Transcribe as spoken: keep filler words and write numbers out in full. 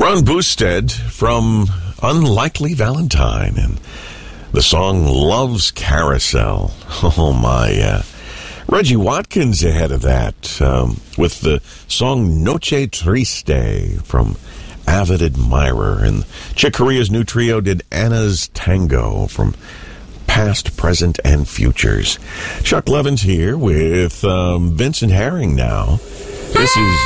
Ron Boosted from Unlikely Valentine and the song Love's Carousel. Oh, my. Uh, Reggie Watkins ahead of that um, with the song Noche Triste from Avid Admirer. And Chick Corea's new trio did Anna's Tango from Past, Present, and Futures. Chuck Levin's here with um, Vincent Herring now. This is